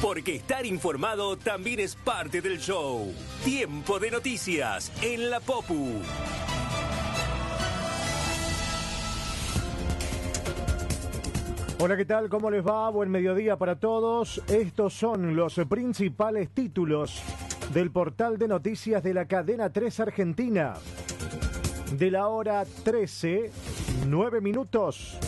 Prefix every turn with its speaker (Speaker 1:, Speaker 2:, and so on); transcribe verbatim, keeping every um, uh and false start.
Speaker 1: porque estar informado también es parte del show. Tiempo de noticias en la Popu.
Speaker 2: Hola, ¿qué tal? ¿Cómo les va? Buen mediodía para todos. Estos son los principales títulos del portal de noticias de la cadena tres Argentina. De la hora trece, nueve minutos.